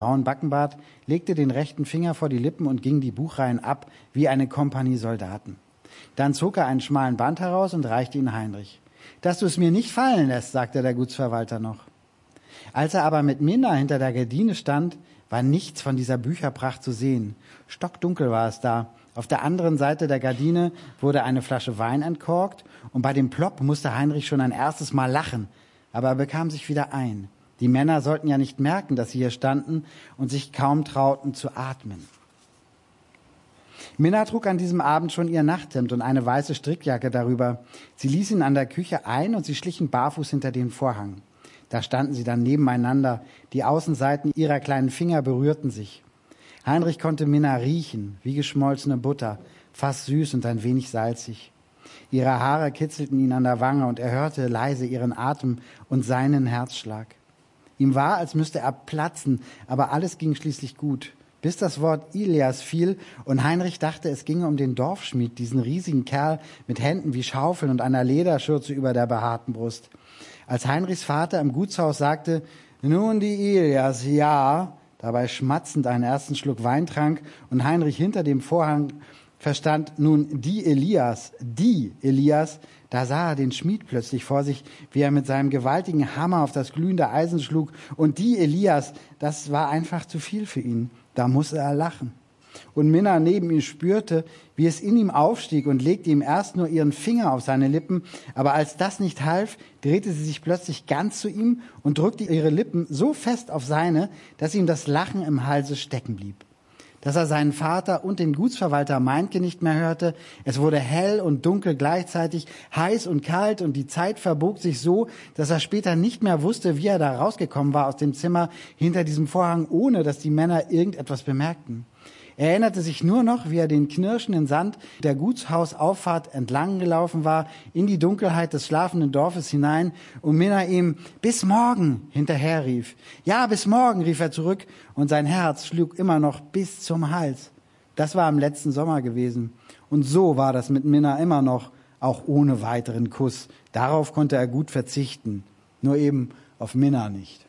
Braun Backenbart legte den rechten Finger vor die Lippen und ging die Buchreihen ab wie eine Kompanie Soldaten. Dann zog er einen schmalen Band heraus und reichte ihn Heinrich. »Dass du es mir nicht fallen lässt«, sagte der Gutsverwalter noch. Als er aber mit Minna hinter der Gardine stand, war nichts von dieser Bücherpracht zu sehen. Stockdunkel war es da. Auf der anderen Seite der Gardine wurde eine Flasche Wein entkorkt und bei dem Plopp musste Heinrich schon ein erstes Mal lachen. Aber er bekam sich wieder ein. Die Männer sollten ja nicht merken, dass sie hier standen und sich kaum trauten zu atmen. Minna trug an diesem Abend schon ihr Nachthemd und eine weiße Strickjacke darüber. Sie ließ ihn an der Küche ein und sie schlichen barfuß hinter den Vorhang. Da standen sie dann nebeneinander. Die Außenseiten ihrer kleinen Finger berührten sich. Heinrich konnte Minna riechen, wie geschmolzene Butter, fast süß und ein wenig salzig. Ihre Haare kitzelten ihn an der Wange und er hörte leise ihren Atem und seinen Herzschlag. Ihm war, als müsste er platzen, aber alles ging schließlich gut. Bis das Wort Ilias fiel und Heinrich dachte, es ginge um den Dorfschmied, diesen riesigen Kerl mit Händen wie Schaufeln und einer Lederschürze über der behaarten Brust. Als Heinrichs Vater im Gutshaus sagte, nun die Ilias, ja, dabei schmatzend einen ersten Schluck Wein trank und Heinrich hinter dem Vorhang verstand, nun die Elias, da sah er den Schmied plötzlich vor sich, wie er mit seinem gewaltigen Hammer auf das glühende Eisen schlug. Und die Elias, das war einfach zu viel für ihn. Da musste er lachen. Und Minna neben ihm spürte, wie es in ihm aufstieg und legte ihm erst nur ihren Finger auf seine Lippen. Aber als das nicht half, drehte sie sich plötzlich ganz zu ihm und drückte ihre Lippen so fest auf seine, dass ihm das Lachen im Halse stecken blieb. Dass er seinen Vater und den Gutsverwalter Meinke nicht mehr hörte. Es wurde hell und dunkel gleichzeitig, heiß und kalt und die Zeit verbog sich so, dass er später nicht mehr wusste, wie er da rausgekommen war aus dem Zimmer hinter diesem Vorhang, ohne dass die Männer irgendetwas bemerkten. Er erinnerte sich nur noch, wie er den knirschenden Sand der Gutshausauffahrt entlang gelaufen war, in die Dunkelheit des schlafenden Dorfes hinein und Minna ihm »Bis morgen« hinterher rief. »Ja, bis morgen«, rief er zurück und sein Herz schlug immer noch bis zum Hals. Das war im letzten Sommer gewesen. Und so war das mit Minna immer noch, auch ohne weiteren Kuss. Darauf konnte er gut verzichten, nur eben auf Minna nicht.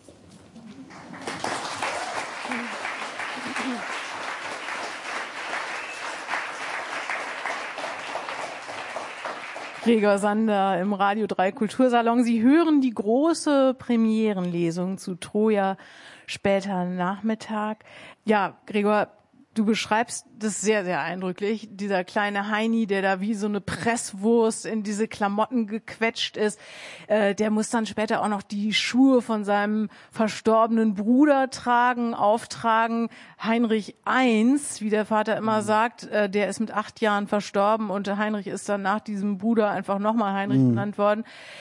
Gregor Sander im Radio 3 Kultursalon. Sie hören die große Premierenlesung zu Troja später Nachmittag. Ja, Gregor, du beschreibst das sehr, sehr eindrücklich. Dieser kleine Heini, der da wie so eine Presswurst in diese Klamotten gequetscht ist, der muss dann später auch noch die Schuhe von seinem verstorbenen Bruder auftragen. Heinrich I., wie der Vater immer sagt, der ist mit 8 Jahren verstorben und Heinrich ist dann nach diesem Bruder einfach nochmal Heinrich genannt worden.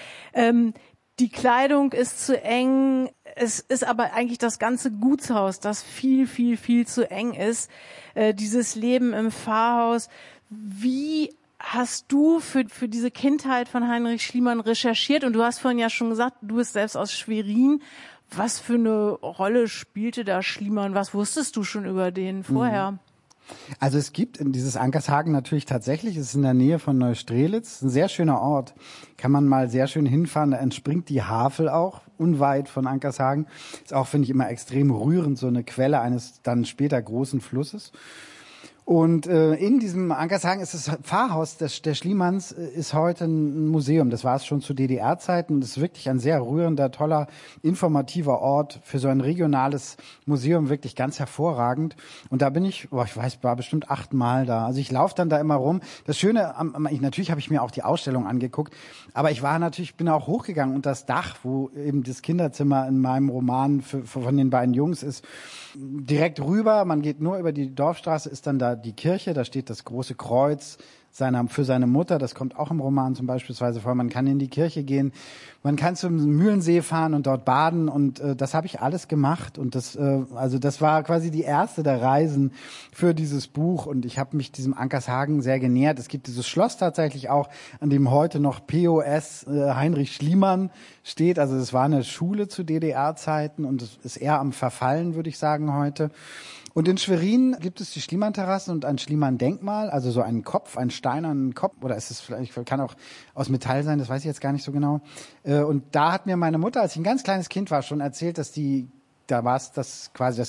Die Kleidung ist zu eng. Es ist aber eigentlich das ganze Gutshaus, das viel, viel, viel zu eng ist. Dieses Leben im Pfarrhaus. Wie hast du für diese Kindheit von Heinrich Schliemann recherchiert? Und du hast vorhin ja schon gesagt, du bist selbst aus Schwerin. Was für eine Rolle spielte da Schliemann? Was wusstest du schon über den vorher? Also es gibt in dieses Ankershagen natürlich tatsächlich, es ist in der Nähe von Neustrelitz, ein sehr schöner Ort, kann man mal sehr schön hinfahren, da entspringt die Havel auch, unweit von Ankershagen, ist auch, finde ich, immer extrem rührend, so eine Quelle eines dann später großen Flusses. Und in diesem Ankershagen ist das Pfarrhaus der Schliemanns ist heute ein Museum. Das war es schon zu DDR-Zeiten. Das ist wirklich ein sehr rührender, toller, informativer Ort für so ein regionales Museum, wirklich ganz hervorragend. Und da bin ich, war bestimmt 8 Mal da. Also ich laufe dann da immer rum. Das Schöne, natürlich habe ich mir auch die Ausstellung angeguckt, aber bin auch hochgegangen und das Dach, wo eben das Kinderzimmer in meinem Roman von den beiden Jungs ist, direkt rüber. Man geht nur über die Dorfstraße, ist dann da die Kirche, da steht das große Kreuz für seine Mutter, das kommt auch im Roman zum Beispiel vor. Man kann in die Kirche gehen, man kann zum Mühlensee fahren und dort baden und das habe ich alles gemacht und das war quasi die erste der Reisen für dieses Buch und ich habe mich diesem Ankershagen sehr genähert. Es gibt dieses Schloss tatsächlich auch, an dem heute noch POS Heinrich Schliemann steht, also es war eine Schule zu DDR-Zeiten und es ist eher am Verfallen, würde ich sagen, heute. Und in Schwerin gibt es die Schliemann-Terrassen und ein Schliemann-Denkmal, also so einen Kopf, einen steinernen Kopf, oder ist es vielleicht, kann auch aus Metall sein, das weiß ich jetzt gar nicht so genau. Und da hat mir meine Mutter, als ich ein ganz kleines Kind war, schon erzählt, dass da war es das quasi das